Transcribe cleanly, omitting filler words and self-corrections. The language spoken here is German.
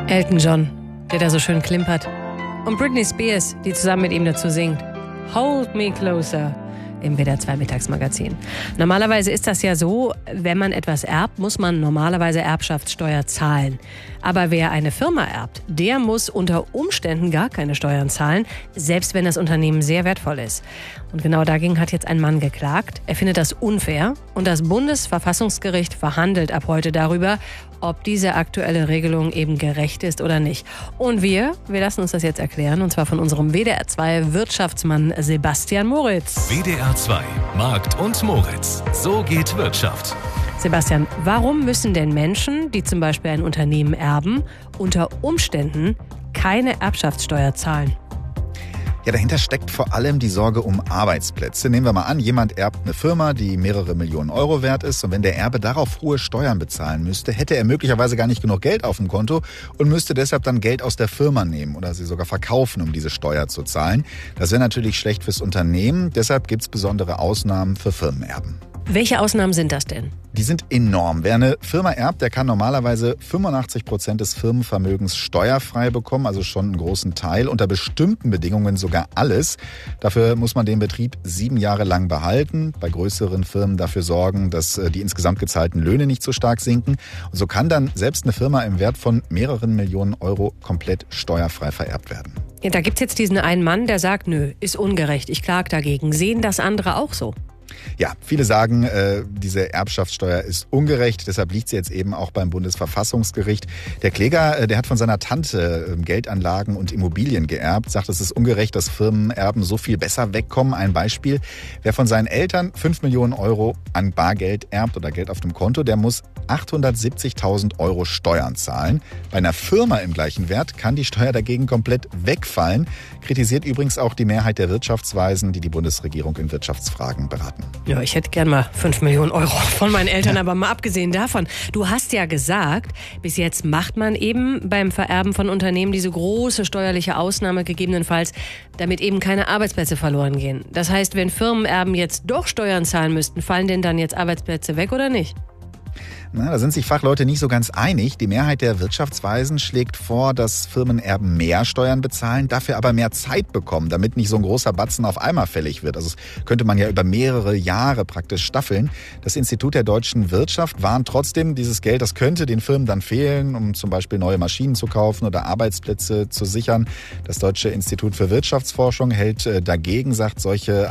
Elton John, der da so schön klimpert. Und Britney Spears, die zusammen mit ihm dazu singt. Hold me closer. Im WDR 2 Mittagsmagazin. Normalerweise ist das ja so, wenn man etwas erbt, muss man normalerweise Erbschaftssteuer zahlen. Aber wer eine Firma erbt, der muss unter Umständen gar keine Steuern zahlen, selbst wenn das Unternehmen sehr wertvoll ist. Und genau dagegen hat jetzt ein Mann geklagt. Er findet das unfair und das Bundesverfassungsgericht verhandelt ab heute darüber, ob diese aktuelle Regelung eben gerecht ist oder nicht. Und wir lassen uns das jetzt erklären, und zwar von unserem WDR 2 Wirtschaftsmann Sebastian Moritz. WDR 2 Markt und Moritz. So geht Wirtschaft. Sebastian, warum müssen denn Menschen, die zum Beispiel ein Unternehmen erben, unter Umständen keine Erbschaftssteuer zahlen? Ja, dahinter steckt vor allem die Sorge um Arbeitsplätze. Nehmen wir mal an, jemand erbt eine Firma, die mehrere Millionen Euro wert ist. Und wenn der Erbe darauf hohe Steuern bezahlen müsste, hätte er möglicherweise gar nicht genug Geld auf dem Konto und müsste deshalb dann Geld aus der Firma nehmen oder sie sogar verkaufen, um diese Steuer zu zahlen. Das wäre natürlich schlecht fürs Unternehmen. Deshalb gibt es besondere Ausnahmen für Firmenerben. Welche Ausnahmen sind das denn? Die sind enorm. Wer eine Firma erbt, der kann normalerweise 85% des Firmenvermögens steuerfrei bekommen, also schon einen großen Teil, unter bestimmten Bedingungen sogar alles. Dafür muss man den Betrieb 7 Jahre lang behalten, bei größeren Firmen dafür sorgen, dass die insgesamt gezahlten Löhne nicht so stark sinken. Und so kann dann selbst eine Firma im Wert von mehreren Millionen Euro komplett steuerfrei vererbt werden. Ja, da gibt's jetzt diesen einen Mann, der sagt, nö, ist ungerecht, ich klage dagegen. Sehen das andere auch so? Ja, viele sagen, diese Erbschaftssteuer ist ungerecht. Deshalb liegt sie jetzt eben auch beim Bundesverfassungsgericht. Der Kläger, der hat von seiner Tante Geldanlagen und Immobilien geerbt, sagt, es ist ungerecht, dass Firmenerben so viel besser wegkommen. Ein Beispiel: Wer von seinen Eltern 5 Millionen Euro an Bargeld erbt oder Geld auf dem Konto, der muss 870.000 Euro Steuern zahlen. Bei einer Firma im gleichen Wert kann die Steuer dagegen komplett wegfallen. Kritisiert übrigens auch die Mehrheit der Wirtschaftsweisen, die die Bundesregierung in Wirtschaftsfragen beraten. Ja, ich hätte gern mal 5 Millionen Euro von meinen Eltern, aber mal abgesehen davon. Du hast ja gesagt, bis jetzt macht man eben beim Vererben von Unternehmen diese große steuerliche Ausnahme gegebenenfalls, damit eben keine Arbeitsplätze verloren gehen. Das heißt, wenn Firmenerben jetzt doch Steuern zahlen müssten, fallen denn dann jetzt Arbeitsplätze weg oder nicht? Na, da sind sich Fachleute nicht so ganz einig. Die Mehrheit der Wirtschaftsweisen schlägt vor, dass Firmenerben mehr Steuern bezahlen, dafür aber mehr Zeit bekommen, damit nicht so ein großer Batzen auf einmal fällig wird. Also das könnte man ja über mehrere Jahre praktisch staffeln. Das Institut der deutschen Wirtschaft warnt trotzdem, dieses Geld, das könnte den Firmen dann fehlen, um zum Beispiel neue Maschinen zu kaufen oder Arbeitsplätze zu sichern. Das Deutsche Institut für Wirtschaftsforschung hält dagegen, sagt, solche